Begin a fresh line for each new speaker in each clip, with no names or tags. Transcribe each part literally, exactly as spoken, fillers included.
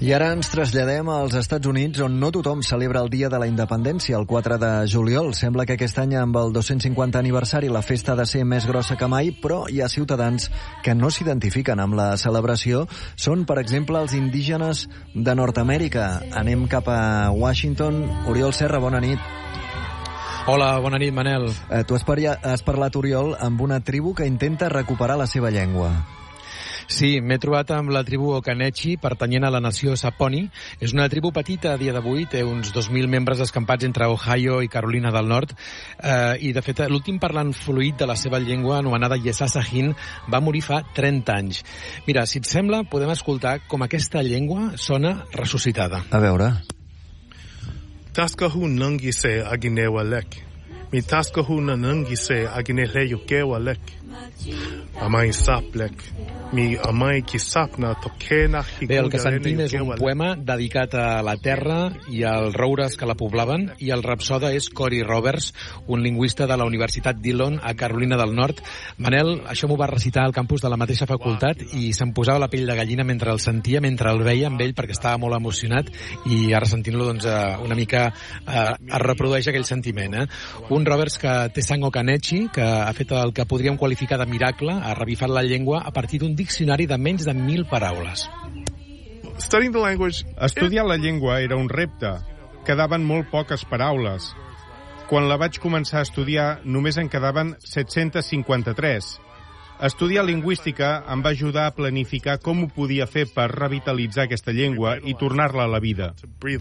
I ara ens traslladem als Estats Units, on no tothom celebra el Dia de la Independència, el quatre de juliol. Sembla que aquest any, amb el dos-cents cinquanta aniversari, la festa ha de ser més grossa que mai, però hi ha ciutadans que no s'identifiquen amb la celebració. Són, per exemple, els indígenes de Nord-Amèrica. Anem cap a Washington. Oriol Serra, bona nit.
Hola, bona nit, Manel.
Eh, tu has, paria, has parlat, Oriol, amb una tribu que intenta recuperar la seva llengua.
Sí, m'he trobat amb la tribu Occaneechi, pertanyent a la nació Saponi. És una tribu petita a dia d'avui, té uns dos mil membres escampats entre Ohio i Carolina del Nord, eh, i de fet l'últim parlant fluid de la seva llengua, anomenada Yesasahin, va morir fa trenta anys. Mira, si et sembla, podem escoltar com aquesta llengua sona ressuscitada.
A veure...
Taskahu nungi se aginewa lek. Mi taskahu nungi se agineleyo kewa lek. Amai saplek. Mi amai ki sapna tokena hikuda.
Bé, el que sentim és un poema dedicat a la terra i als roures que la poblaven, i el rapsoda és Cory Roberts, un lingüista de la Universitat Dillon a Carolina del Nord. Manel, això m'ho va recitar al campus de la mateixa facultat i se'm posava la pell de gallina mentre el sentia, mentre el veia amb ell, perquè estava molt emocionat, i ara sentint-lo doncs, una mica eh, es reprodueix aquell sentiment. Eh? Un Roberts que té sang Occaneechi, que ha fet el que podríem qualificar de miracle, ha revifat la llengua a partir d'un diccionari de menys de mil paraules.
Estudiar la llengua era un repte. Quedaven molt poques paraules. Quan la vaig començar a estudiar, només en quedaven set-cents cinquanta-tres. Estudiar lingüística em va ajudar a planificar com ho podia fer per revitalitzar aquesta llengua i tornar-la a la vida.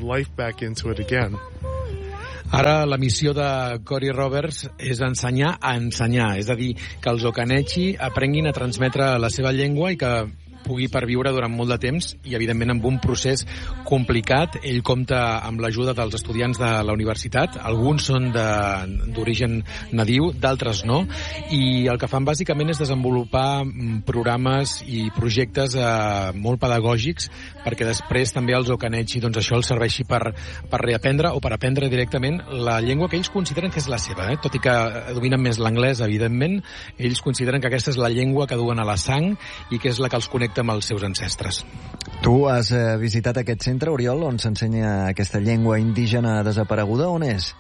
Ara la missió de Cory Roberts és ensenyar a ensenyar, és a dir, que els Occaneechi aprenguin a transmetre la seva llengua i que pugui perviure durant molt de temps, i evidentment amb un procés complicat. Ell compta amb l'ajuda dels estudiants de la universitat, alguns són d'origen nadiu, d'altres no, i el que fan bàsicament és desenvolupar programes i projectes eh, molt pedagògics, perquè després també els Occaneechi doncs, això els serveixi per, per reaprendre o per aprendre directament la llengua que ells consideren que és la seva, eh? Tot i que dominen més l'anglès, evidentment, ells consideren que aquesta és la llengua que duen a la sang i que és la que els connecta amb els seus ancestres.
Tu has eh, visitat aquest centre, Oriol, on s'ensenya aquesta llengua indígena desapareguda? On és?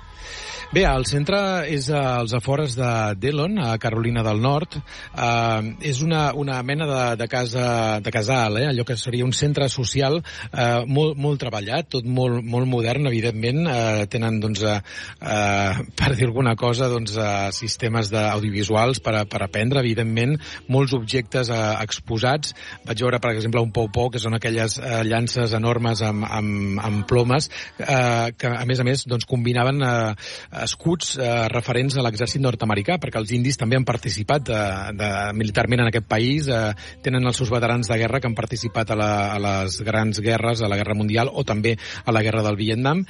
Bé, el centre és als afores de Dillon, a Carolina del Nord. Uh, és una, una mena de, de casa de casal, eh? Allò que seria un centre social uh, molt, molt treballat, tot molt, molt modern, evidentment. Uh, tenen, doncs, uh, uh, per dir alguna cosa, doncs, uh, sistemes audiovisuals per, a, per aprendre, evidentment, molts objectes uh, exposats. Vaig veure, per exemple, un pou-pou, que són aquelles uh, llances enormes amb, amb, amb plomes, uh, que, a més a més, doncs, combinaven uh, escuts eh, referents a l'exèrcit nord-americà, perquè els indis també han participat de, de, militarment en aquest país, eh, tenen els seus veterans de guerra que han participat a, la, a les grans guerres, a la Guerra Mundial o també a la Guerra del Vietnam,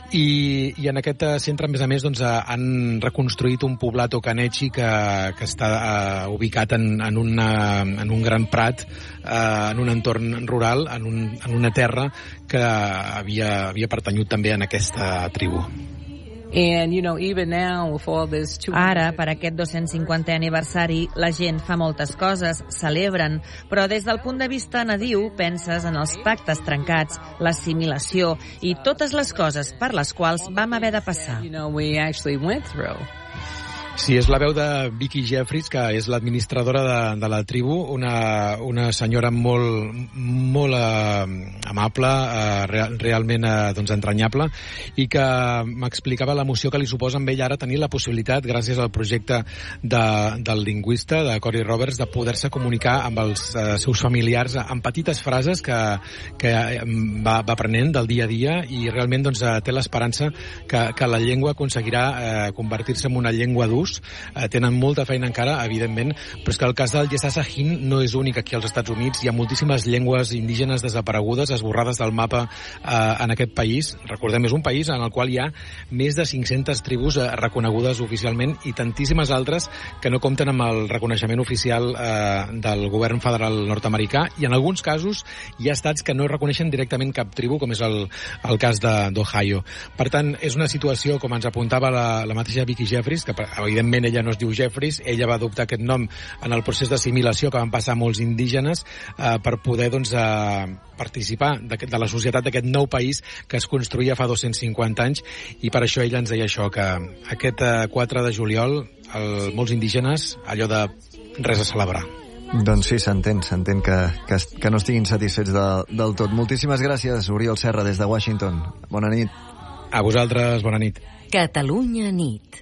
i, i en aquest centre, a més a més, doncs, han reconstruït un poblat Occaneechi que, que està eh, ubicat en, en, una, en un gran prat, eh, en un entorn rural, en, un, en una terra que havia, havia pertanyut també en aquesta tribu.
And, you know, even now, with all this
Ara, per aquest dos-cents cinquantè aniversari, la gent fa moltes coses, celebren, però des del punt de vista nadiu penses en els pactes trencats, l'assimilació i totes les coses per les quals vam haver de passar.
You know, we actually went through.
Sí, és la veu de Vicky Jeffries, que és l'administradora de, de la tribu, una, una senyora molt, molt eh, amable, eh, real, realment eh, doncs, entranyable, i que m'explicava l'emoció que li suposa amb ell ara tenir la possibilitat, gràcies al projecte de, del lingüista, de Cory Roberts, de poder-se comunicar amb els eh, seus familiars amb petites frases que, que va, va aprenent del dia a dia, i realment doncs, té l'esperança que, que la llengua aconseguirà eh, convertir-se en una llengua d'ús. Eh, tenen molta feina encara, evidentment, però és que el cas del Yesasahin no és únic aquí als Estats Units. Hi ha moltíssimes llengües indígenes desaparegudes, esborrades del mapa eh, en aquest país. Recordem, és un país en el qual hi ha més de cinc-centes tribus eh, reconegudes oficialment i tantíssimes altres que no compten amb el reconeixement oficial eh, del govern federal nord-americà, i en alguns casos hi ha estats que no reconeixen directament cap tribu, com és el, el cas d'Ohio. Per tant, és una situació, com ens apuntava la, la mateixa Vicky Jeffries, que evidentment ella no es diu Jeffries, ella va adoptar aquest nom en el procés d'assimilació que van passar molts indígenes eh, per poder doncs, eh, participar de, de la societat d'aquest nou país que es construïa fa dos-cents cinquanta anys, i per això ella ens deia això, que aquest eh, quatre de juliol el, molts indígenes, allò de res a celebrar.
Doncs sí, s'entén, s'entén que, que, que no estiguin satisfets de, del tot. Moltíssimes gràcies, Oriol Serra, des de Washington. Bona nit.
A vosaltres, bona nit.
Catalunya nit.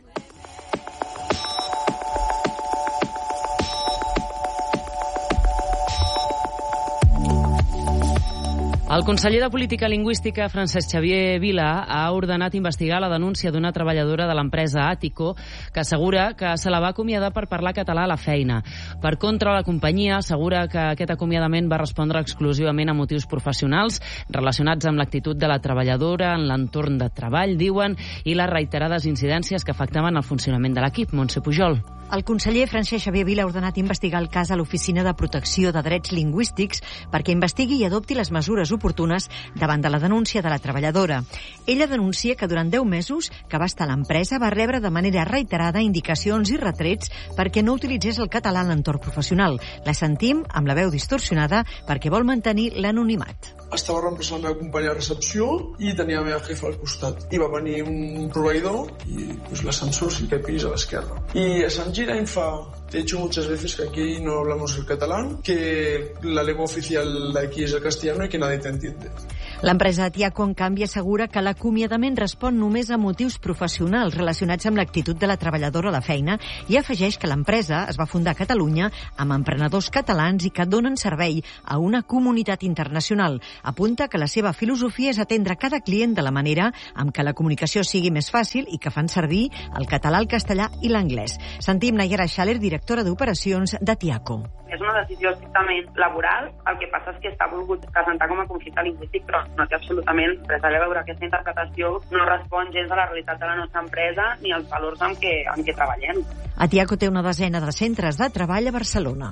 El conseller de Política Lingüística, Francesc Xavier Vila, ha ordenat investigar la denúncia d'una treballadora de l'empresa Àtico que assegura que se la va acomiadar per parlar català a la feina. Per contra, la companyia assegura que aquest acomiadament va respondre exclusivament a motius professionals relacionats amb l'actitud de la treballadora en l'entorn de treball, diuen, i les reiterades incidències que afectaven el funcionament de l'equip. Montse Pujol.
El conseller Francesc Xavier Vila ha ordenat investigar el cas a l'Oficina de Protecció de Drets Lingüístics perquè investigui i adopti les mesures oportunes davant de la denúncia de la treballadora. Ella denuncia que durant deu mesos que va estar a l'empresa va rebre de manera reiterada indicacions i retrets perquè no utilitzés el català en l'entorn professional. La sentim amb la veu distorsionada perquè vol mantenir l'anonimat.
Estava reemplaçant la meva companya de recepció i tenia la meva jefa al costat. I va venir un proveïdor y pues, l'ascensor cinquè pis a l'esquerra. I se'n gira i em fa: te he dicho muchas veces que aquí no hablamos el catalán, que la lengua oficial de aquí es el castellano y que nadie te entiende.
L'empresa Tiaco, en canvi, assegura que l'acomiadament respon només a motius professionals relacionats amb l'actitud de la treballadora a la feina i afegeix que l'empresa es va fundar a Catalunya amb emprenedors catalans i que donen servei a una comunitat internacional. Apunta que la seva filosofia és atendre cada client de la manera amb què la comunicació sigui més fàcil i que fan servir el català, el castellà i l'anglès. Sentim Nayara Schaller, directora d'operacions de Tiaco.
És una decisió estrictament laboral, el que passa és que està volgut presentar com a conflicte lingüístic, però no té absolutament res a veure. Aquesta interpretació no respon gens a la realitat de la nostra empresa ni als valors amb què, amb què treballem.
A Tiaco té una desena de centres de treball a Barcelona.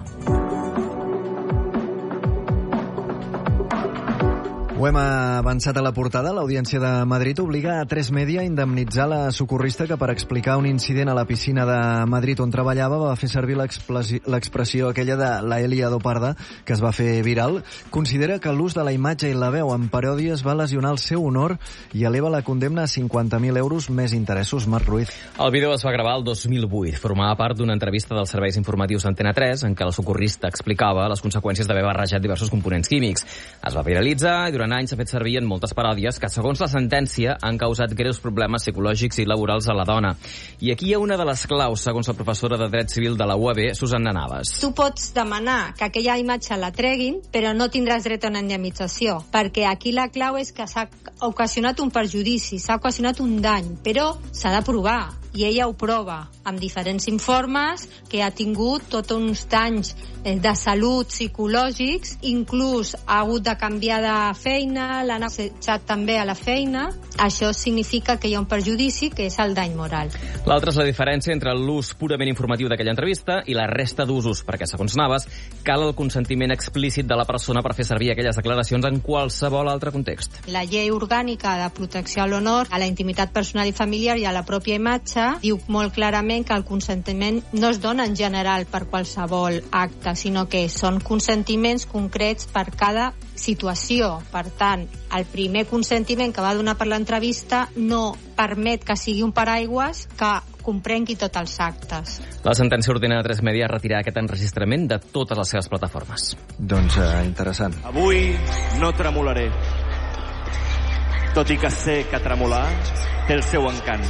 Ho hem avançat a la portada. L'Audiència de Madrid obliga a tres Media a indemnitzar la socorrista que per explicar un incident a la piscina de Madrid on treballava va fer servir l'expressió aquella de la Elia Doparda, que es va fer viral. Considera que l'ús de la imatge i la veu en paròdies va lesionar el seu honor i eleva la condemna a cinquanta mil euros més interessos. Marc Ruiz.
El vídeo es va gravar el dos mil vuit. Formava part d'una entrevista dels serveis informatius Antena tres en què la socorrista explicava les conseqüències d'haver barrejat diversos components químics. Es va viralitzar i durant anys s'ha fet servir en moltes paròdies que, segons la sentència, han causat greus problemes psicològics i laborals a la dona. I aquí hi ha una de les claus, segons la professora de Dret Civil de la U A B, Susanna Navas.
Tu pots demanar que aquella imatge la treguin, però no tindràs dret a una indemnització, perquè aquí la clau és que s'ha ocasionat un perjudici, s'ha ocasionat un dany, però s'ha de provar. I ella ho prova amb diferents informes que ha tingut tots uns danys de salut psicològics, inclús ha hagut de canviar de feina, l'han assetjat també a la feina. Això significa que hi ha un perjudici, que és el dany moral.
L'altra és la diferència entre l'ús purament informatiu d'aquella entrevista i la resta d'usos, perquè, segons Navas, cal el consentiment explícit de la persona per fer servir aquelles declaracions en qualsevol altre context.
La llei orgànica de protecció a l'honor, a la intimitat personal i familiar i a la pròpia imatge diu molt clarament que el consentiment no es dona en general per qualsevol acte, sinó que són consentiments concrets per cada situació. Per tant, el primer consentiment que va donar per l'entrevista no permet que sigui un paraigües que comprengui tots els actes.
La sentència ordena a tres Media retirar aquest enregistrament de totes les seves plataformes.
Doncs eh, interessant.
Avui no tremolaré, tot i que sé que tremolar té el seu encant.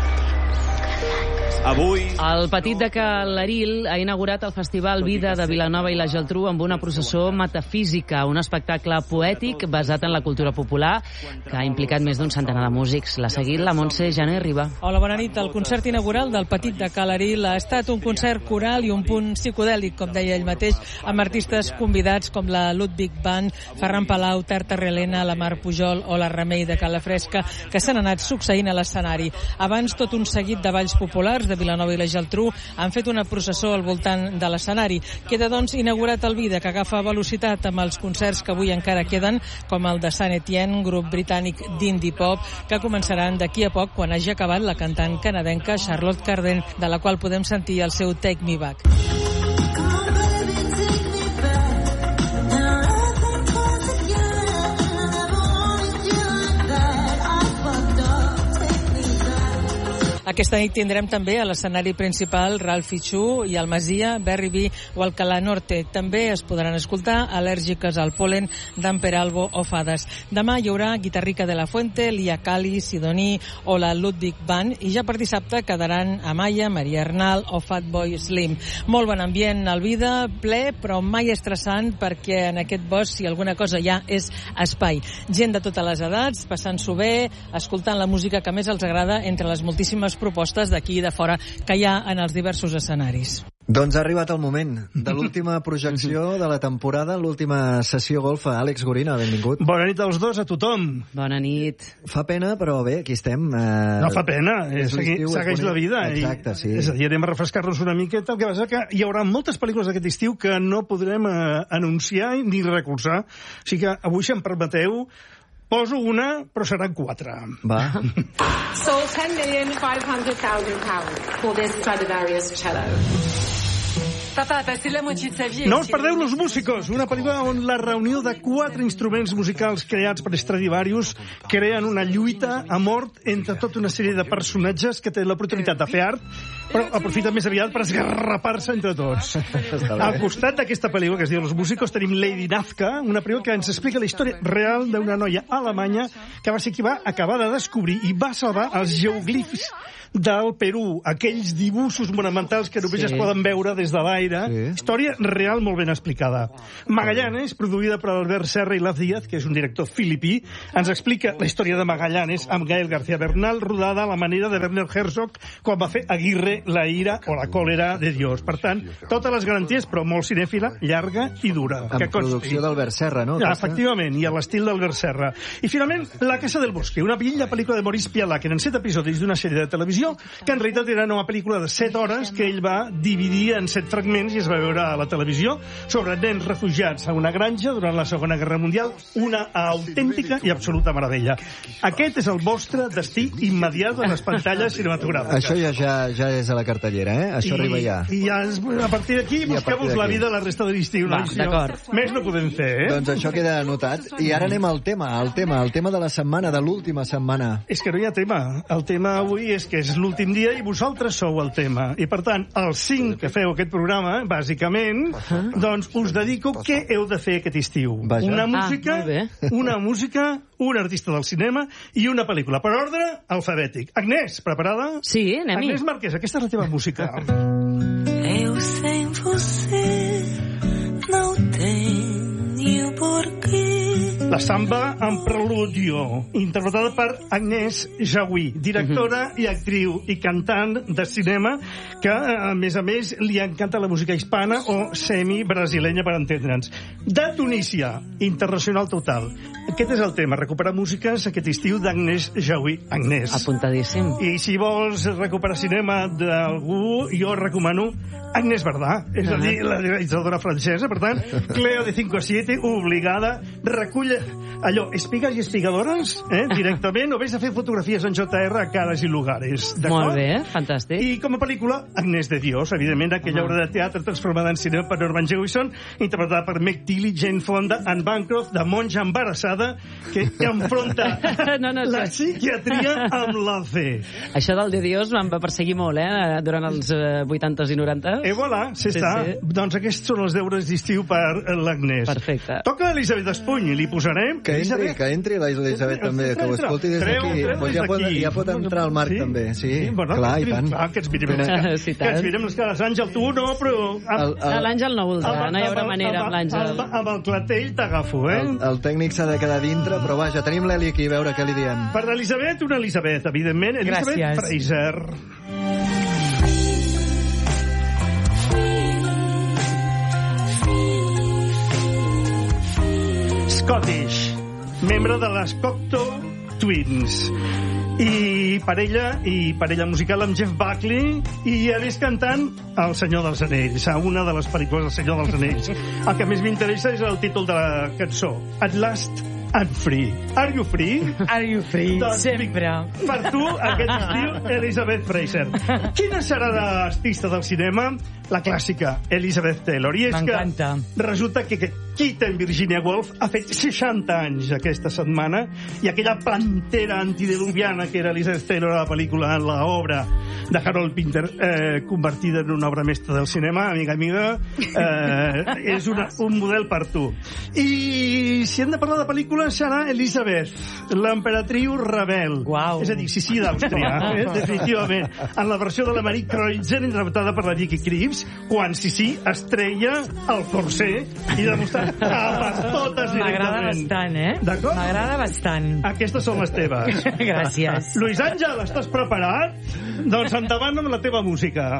Avui...
El Petit de Calaril ha inaugurat el Festival Vida de Vilanova i la Geltrú amb una processó metafísica, un espectacle poètic basat en la cultura popular que ha implicat més d'un centenar de músics. L'ha seguit la Montse Jané Riba.
Hola, bona nit. El concert inaugural del Petit de Calaril ha estat un concert coral i un punt psicodèlic, com deia ell mateix, amb artistes convidats com la Ludwig Band, Ferran Palau, Terta Relena, la Mar Pujol o la Remei de Calafresca, que s'han anat succeint a l'escenari. Abans, tot un seguit de balls populars de Vilanova i la Geltrú han fet una processó al voltant de l'escenari. Queda, doncs, inaugurat el Vida, que agafa velocitat amb els concerts que avui encara queden, com el de Saint Etienne, grup britànic d'indie pop, que començaran d'aquí a poc quan hagi acabat la cantant canadenca Charlotte Cardin, de la qual podem sentir el seu Take Me Back. Aquesta nit tindrem també a l'escenari principal Ralph Fichu i el Masia, Berry B o Alcalá Norte. També es podran escoltar Al·lèrgiques al Polen d'en Peralbo o Fades. Demà hi haurà Guitarrica de la Fuente, Lia Cali, Sidoní o la Ludwig Band, i ja per dissabte quedaran Amaya, Maria Arnal o Fatboy Slim. Molt bon ambient al Vida, ple però mai estressant, perquè en aquest bosc, si alguna cosa hi ha, és espai. Gent de totes les edats, passant-s'ho bé, escoltant la música que més els agrada entre les moltíssimes propostes d'aquí i de fora que hi ha en els diversos escenaris.
Doncs ha arribat el moment de l'última projecció de la temporada, l'última sessió golfa. Àlex Gorina, benvingut.
Bona nit als dos, a tothom.
Bona nit.
Fa pena, però bé, aquí estem. Eh...
No fa pena, eh, segui, segueix la vida.
Exacte, sí.
I, és a dir, anem a refrescar-nos una miqueta. El que passa que hi haurà moltes pel·lícules d'aquest estiu que no podrem eh, anunciar ni recolzar. O sigui que avui, si em permeteu, poso una, però seran quatre.
Va.
Sold ten million five hundred thousand pounds for this Stradivarius cello.
No us perdeu Los Músicos, una pel·lícula on la reunió de quatre instruments musicals creats per Stradivarius creen una lluita a mort entre tota una sèrie de personatges que tenen l'oportunitat de fer art, però aprofiten més aviat per esgarrapar-se entre tots. Al costat d'aquesta pel·lícula que es diu Los Músicos tenim Lady Nazca, una pel·lícula que ens explica la història real d'una noia alemanya que va ser qui va acabar de descobrir i va salvar els geoglifs del Perú, aquells dibuixos monumentals que només sí. es poden veure des de l'aire. Sí. Història real molt ben explicada. Magallanes, produïda per Albert Serra i Laz Díaz, que és un director filipí, ens explica la història de Magallanes amb Gael García Bernal, rodada a la manera de Werner Herzog quan va fer Aguirre, la ira o la còlera de Dios. Per tant, totes les garanties, però molt cinèfila, llarga i dura.
Amb que producció d'Albert Serra, no?
Ja, efectivament, i a l'estil d'Albert Serra. I finalment, La Casa del Bosque, una bella pel·lícula de Maurice Pialat, que eren set episodis d'una sèrie de televisió que en realitat era una pel·lícula de set hores que ell va dividir en set fragments i es va veure a la televisió sobre nens refugiats a una granja durant la Segona Guerra Mundial, una autèntica i absoluta meravella. Aquest és el vostre destí immediat a les pantalles cinematogràfiques.
Això ja, ja, ja és a la cartellera, eh? Això I, arriba ja.
I ja és, a partir d'aquí busqueu-vos la vida la resta de l'estiu.
Va, d'acord.
Més no podem fer, eh?
Doncs això queda anotat. I ara anem al tema, al tema, al tema de la setmana, de l'última setmana.
És que no hi ha tema. El tema avui és que és l'últim dia i vosaltres sou el tema. I per tant, els cinc que feu aquest programa, bàsicament, doncs us dedico què heu de fer aquest estiu.
Vaja.
Una música,
ah,
una música, un artista del cinema i una pel·lícula. Per ordre alfabètic. Agnès, preparada?
Sí, anem-hi.
Agnès Marquès, aquesta és la teva música.
Eu sem você não tenho porquê.
La samba en preludio, interpretada per Agnès Jaoui, directora i actriu i cantant de cinema que, a més a més, li encanta la música hispana o semi-brasilenya, per entendre'ns. De Tunísia, internacional total. Aquest és el tema, recuperar músiques aquest estiu d'Agnès Jaoui. Agnès.
Apuntadíssim.
I si vols recuperar cinema d'algú, jo recomano Agnès Varda, és a dir, la realitzadora francesa. Per tant, Cleo de cinco a siete, obligada, recull allò, espigas i espigadores, eh, directament, o vés a fer fotografies en J R a cares i lugares.
Molt bé, fantàstic.
I com a pel·lícula, Agnès de Dios, evidentment, aquella obra de teatre transformada en cinema per Norman Jewison, interpretada per Meg Tilly, Jane Fonda, Anne Bancroft, de monja embarassada, que enfronta no, no, la psiquiatria amb la fe.
Això del de Dios em va perseguir molt, eh, durant els eh, vuitantes i norantes.
E voilà, sí, sí, està. Sí. Doncs aquests són els deures d'estiu per l'Agnès.
Perfecte.
Toca Elisabet Espuny, li posarem...
Que entri, que entri l'Elisabet també, que ho escolti des d'aquí. Pues ja, pot, ja pot entrar al Marc, sí? També. Sí, sí, bueno, clar, i tant.
Clar, que ens mirem les cares. Sí, que ens mirem les cares. Àngel, tu no, però...
L'Àngel no voldrà, no hi haurà manera amb l'Àngel.
Amb el clatell t'agafo, eh?
El, el tècnic s'ha de quedar dintre, però vaja, tenim l'Eli aquí, a veure què li diem.
Per l'Elisabet, una Elisabet, evidentment. Elisabet Fraser. Scottish, membre de les Cocteau Twins. i parella, i parella musical amb Jeff Buckley, i a més cantant El Senyor dels Anells, a una de les pel·lícules del Senyor dels Anells. El que més m'interessa és el títol de la cançó, At Last I'm Free. Are you free?
Are you free? Doncs, sempre.
Per tu, aquest estiu, Elizabeth Fraser. Quina serà l'artista del cinema? La clàssica, Elizabeth Taylor. I és
M'encanta.
que resulta que, que Kit en Virginia Woolf ha fet seixanta anys aquesta setmana, i aquella pantera antediluviana que era Elizabeth Taylor a la pel·lícula, en l'obra de Harold Pinter, eh, convertida en una obra mestra del cinema, amiga amiga, eh, és una, un model per tu. I si hem de parlar de pel·lícules, serà Elizabeth, l'emperatriu rebel.
Uau.
És a dir, Sissi d'Àustria, eh, definitivament. En la versió de la Marie Kreutzer, interpretada per la Vicky Krieps, quan Sissi es treia el corser i demostrava capes totes directament.
M'agrada bastant, eh?
D'acord?
M'agrada bastant.
Aquestes són les teves.
Gràcies.
Luis Àngel, estàs preparat? Doncs endavant amb la teva música.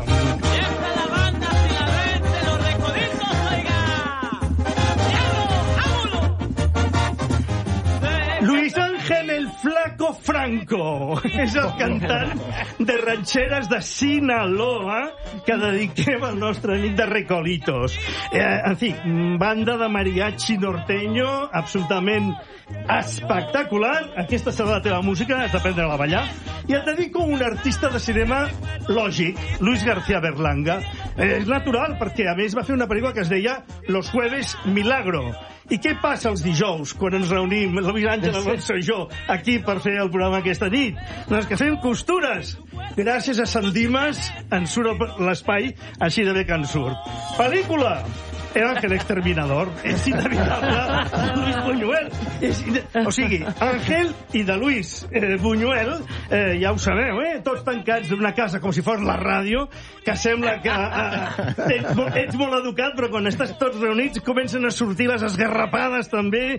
Luis Ángel el Flaco Franco és el cantant de ranxeres de Sinaloa que dediquem al nostre amic de Recolitos. Eh, en fi, banda de mariachi norteño absolutament espectacular. Aquesta serà la teva música, has d'aprendre a ballar. I et dedico un artista de cinema lògic, Luis García Berlanga. Eh, és natural, perquè a més va fer una pel·lícula que es deia Los Jueves Milagro. I què passa els dijous, quan ens reunim, Luis Àngel, Alonso i jo, aquí per fer el programa aquesta nit? Doncs que fem costures. Gràcies a Sant Dimas ens surt l'espai així de bé que ens surt. Pel·lícula! El Ángel Exterminador. És inevitable. Luis Buñuel. És ine... O sigui, Ángel i de Luis eh, Buñuel, eh, ja ho sabeu, eh? Tots tancats d'una casa com si fos la ràdio, que sembla que eh, ets, molt, ets molt educat, però quan estàs tots reunits comencen a sortir les esgarrapades també,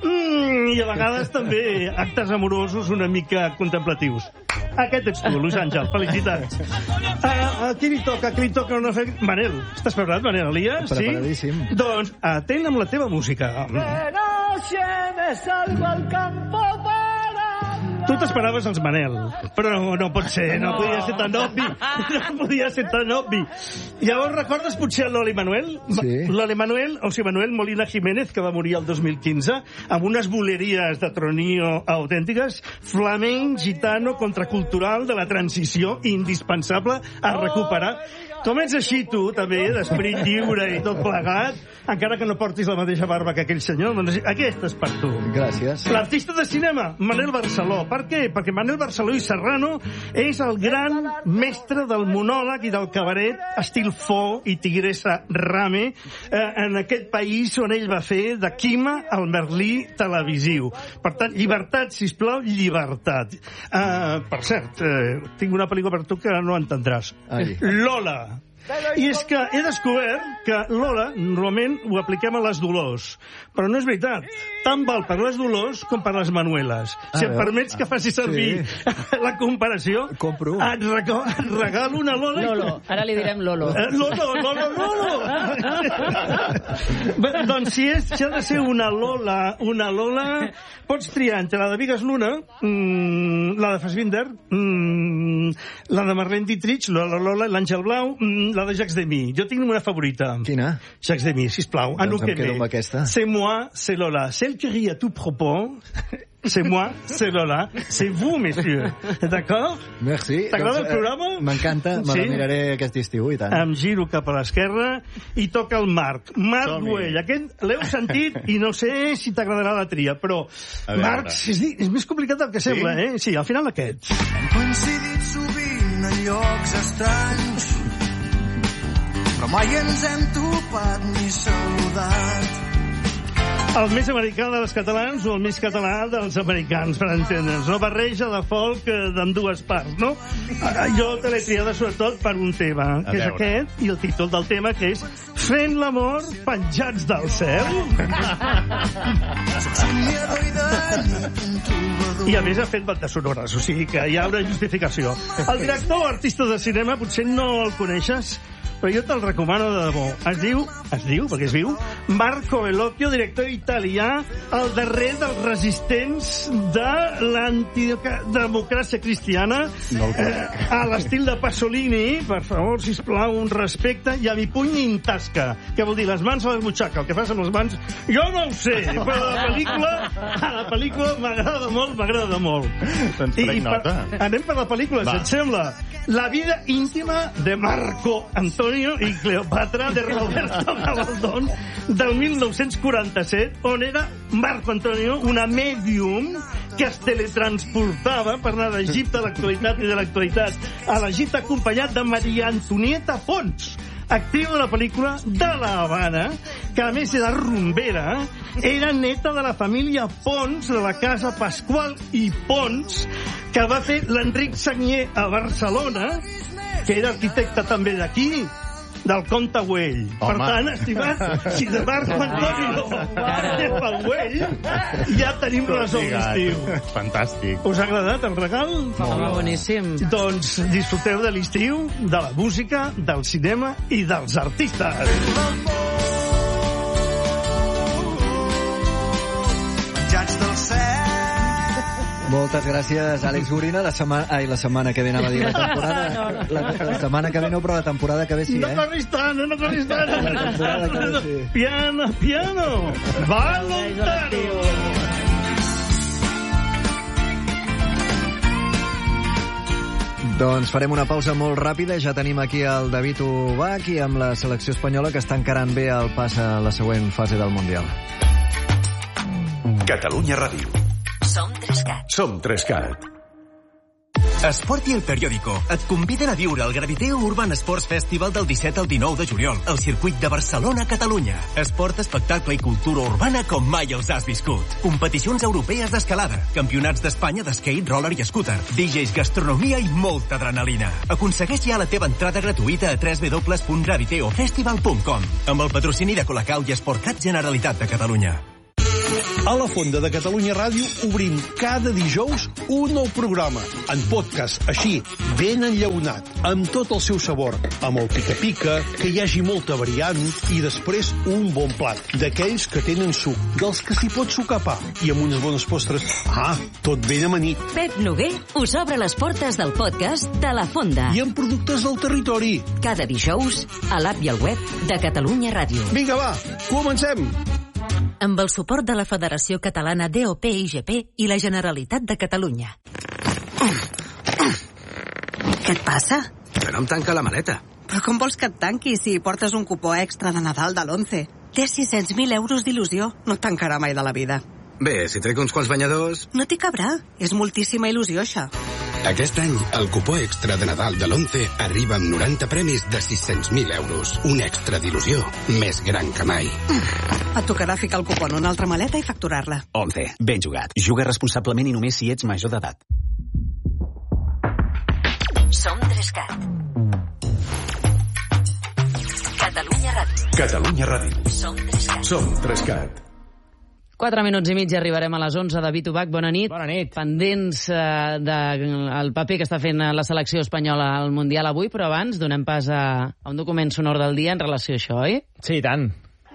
mm, i a vegades també actes amorosos una mica contemplatius. Aquest ets tu, Luis Àngel. Felicitats. A, a qui li toca? A qui li toca una fe... Manel, estàs preparat, Manel Elias?
Preparadíssim.
Sí? Doncs atent amb la teva música.
De noche me salgo al campo para...
Tu t'esperaves els Manel, però no pot ser, no, no podia ser tan obvi, no podia ser tan obvi. Llavors recordes potser l'Oli Manuel?
Sí.
L'Oli Manuel, o sigui, Manuel Molina Jiménez, que va morir el dos mil quinze, amb unes boleries de tronillo autèntiques, flamenc, gitano, contracultural, de la transició, indispensable a recuperar. Com ets així, tu, també, d'esperit lliure i tot plegat, encara que no portis la mateixa barba que aquell senyor, doncs aquesta és per tu.
Gràcies.
L'artista de cinema, Manel Barceló. Per què? Perquè Manel Barceló i Serrano és el gran mestre del monòleg i del cabaret estil Fo i Tigresa Rame eh, en aquest país on ell va fer de Quima al Merlí televisiu. Per tant, llibertat, sisplau, llibertat. Uh, per cert, eh, tinc una pel·lícula per tu que no entendràs.
Ai.
Lola. I és que he descobert que Lola normalment ho apliquem a les Dolors, però no és veritat. Tant val per les Dolors com per les Manueles. Si em permets que faci servir sí. la comparació,
compro.
Et, rego, et regalo una Lola.
Lolo, ara li direm Lolo.
Eh, Lolo, Lolo, Lolo. Bé, doncs si, és, si ha de ser una Lola, una Lola, pots triar entre la de Vigas Luna, mmm, la de Fassbinder, mmm, la de Marlene Dietrich, la Lola, l'Àngel Blau, mmm, la de Jacques Demy. Jo tinc una favorita.
Quina?
Jacques Demy, sisplau.
Doncs em quedo amb aquesta.
C'est moi, c'est Lola. Celle qui rit à tout propos. C'est moi, c'est Lola. C'est vous, messieurs. D'accord?
Merci.
T'agrada
doncs,
el programa?
Eh, M'encanta, me
sí?
la miraré aquest estiu, i tant.
Em giro cap a l'esquerra i toca el Marc. Marc Güell. Aquest l'heu sentit i no sé si t'agradarà la tria, però Marc, és, dir, és més complicat del que sí? sembla, eh? Sí, al final aquest.
Hem coincidit sovint en llocs estranys, però mai ens hem topat ni saludat.
El més americà dels catalans o el més català dels americans, per entendre'ns. No barreja de folk d'ambdues parts, no? Jo te l'he triada sobretot per un tema, que és aquest, i el títol del tema, que és Fent l'amor penjats del cel. I a més ha fet bandes sonores, o sigui que hi ha una justificació. El director o artista de cinema, potser no el coneixes, però jo te'l recomano de debò. Es diu, es diu, perquè es diu, Marco Bellocchio, director italià, el darrer dels resistents de l'antidemocràcia cristiana, eh, a l'estil de Pasolini. Per favor, sisplau, un respecte, i a mi puny in tasca. Què vol dir? Les mans a les butxaques. El que fas amb les mans, jo no ho sé, però la pel·lícula, a la pel·lícula m'agrada molt, m'agrada molt.
Doncs prenc nota.
Anem per la pel·lícula, si et sembla. La vida íntima de Marco Antonio i Cleopatra, de Roberto Gabaldón, del mil nou-cents quaranta-set, on era Marco Antonio una medium que es teletransportava per anar d'Egipte a l'actualitat i de l'actualitat a l'Egipte, acompanyat de Maria Antonieta Pons, actriu de la pel·lícula de La Habana, que a més era rumbera, era neta de la família Pons, de la casa Pasqual i Pons, que va fer l'Enric Sagnier a Barcelona, que era arquitecte també d'aquí, del Comte Güell. Per tant, estimat, si de Marco Antonio va pel Güell, ja tenim resolt l'estiu.
Fantàstic.
Us ha agradat el regal?
Home, boníssim.
Doncs disfruteu de l'estiu, de la música, del cinema i dels artistes.
Penjats del cel.
Moltes gràcies, Àlex Gorina. La setmana, ai, la setmana que ve anava a dir la temporada.
No, no.
La, la setmana que ve no, però la temporada que ve sí,
No
eh?
corris tant, no corris tant.
La temporada que ve sí.
Piano, piano. Volontaro.
Doncs farem una pausa molt ràpida. Ja tenim aquí el David Ubach i amb la selecció espanyola, que està encarant bé el pas a la següent fase del Mundial.
Catalunya Ràdio.
Som Trescat.
Som Trescat.
Esport i El Periódico et conviden a viure el Graviteo Urban Sports Festival del disset al dinou de juliol al circuit de Barcelona, Catalunya. Esport, espectacle i cultura urbana com mai els has viscut. Competicions europees d'escalada, campionats d'Espanya d'skate, roller i scooter, D Js, gastronomia i molta adrenalina. Aconsegueix ja la teva entrada gratuïta a w w w punt graviteofestival punt com amb el patrocini de Colacau i Esportcat Generalitat de Catalunya.
A la Fonda de Catalunya Ràdio obrim cada dijous un nou programa, en podcast, així, ben enllaunat, amb tot el seu sabor, amb el pica-pica, que hi hagi molta variant, i després un bon plat, d'aquells que tenen suc, dels que s'hi pot sucar pa, i amb unes bones postres. Ah, tot ben amanit.
Pep Noguer us obre les portes del podcast de La Fonda.
I amb productes del territori.
Cada dijous, a l'app i al web de Catalunya Ràdio.
Vinga, va, comencem!
Amb el suport de la Federació Catalana D O P I G P i la Generalitat de Catalunya.
Què et passa?
Que no em tanca la maleta.
Però com vols que et tanqui si portes un cupó extra de Nadal de l'onze? Té sis-cents mil euros d'il·lusió. No et tancarà mai de la vida.
Bé, si trec uns quants banyadors...
No t'hi cabrà. És moltíssima il·lusió, això.
Aquest any, el cupó extra de Nadal de l'onze arriba amb noranta premis de sis-cents mil euros. Un extra d'il·lusió més gran que mai.
Et tocarà ficar el cupó en una altra maleta i facturar-la.
onze. Ben jugat. Juga responsablement i només si ets major d'edat.
Som Trescat. Catalunya Ràdio.
Catalunya Ràdio.
Som Trescat.
Som Trescat.
Quatre minuts i mig i arribarem a les onze. David Ubach, bona nit.
Bona nit.
Pendents eh, del paper que està fent la selecció espanyola al Mundial avui, però abans donem pas a, a un document sonor del dia en relació a això, oi?
Sí, i tant.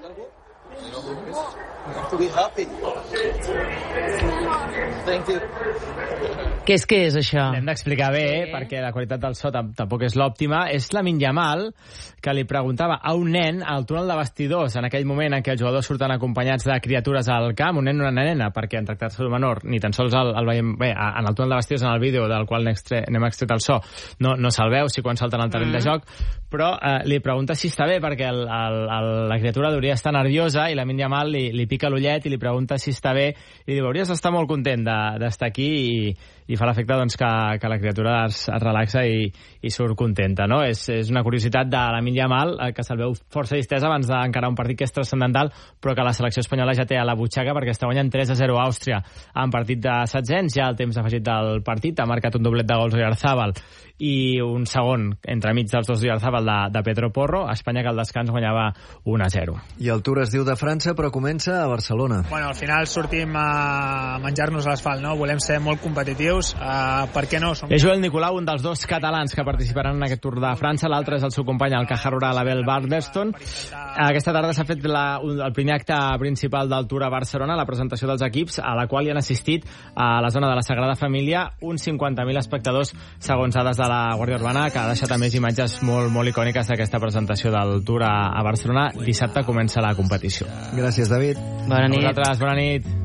Què és, què és això?
Hem d'explicar bé, sí. Perquè la qualitat del so tampoc és l'òptima. És Lamine Yamal, que li preguntava a un nen al túnel de vestidors, en aquell moment en què els jugadors surten acompanyats de criatures al camp, un nen i una nena, perquè en tractar-se d'un menor, ni tan sols el, el veiem bé, en el túnel de vestidors, en el vídeo del qual n'hem extret el so, no, no se'l veu si quan salten al terreny mm. de joc, però eh, li pregunta si està bé, perquè el, el, el, la criatura hauria d'estar nerviosa, i Lamine Yamal li, li pica l'ullet i li pregunta si està bé, i diu, hauries d'estar molt content d'estar de, aquí, i, i fa l'efecte doncs, que, que la criatura es, es relaxa i, i surt contenta, no? És, és una curiositat de Lamine Yamal, eh, que se'l veu força distès abans d'encarar un partit que és transcendental, però que la selecció espanyola ja té a la butxaca, perquè està guanyant tres a zero a Àustria en partit de setzents, ja el temps afegit del partit, ha marcat un doblet de gols Oyarzabal i un segon entremig dels dos Oyarzábal de, de Pedro Porro. Espanya, que al descans guanyava un a zero.
I el Tour es diu de França, però comença a Barcelona.
Bueno, al final sortim a menjar-nos l'asfalt, no? Volem ser molt competitius. Uh, per què no? Som...
És Joel Nicolau, un dels dos catalans que participaran en aquest Tour de França. L'altre és el seu company, el Caja Rural, Abel Barderston. Aquesta tarda s'ha fet la, el primer acte principal del Tour a Barcelona, la presentació dels equips, a la qual hi han assistit a la zona de la Sagrada Família uns cinquanta mil espectadors, segons dades de la Guàrdia Urbana, que ha deixat a més imatges molt, molt icòniques d'aquesta presentació del Tour a, a Barcelona. Dissabte comença la competició.
Gràcies, David.
Bona nit. A vosaltres, bona nit.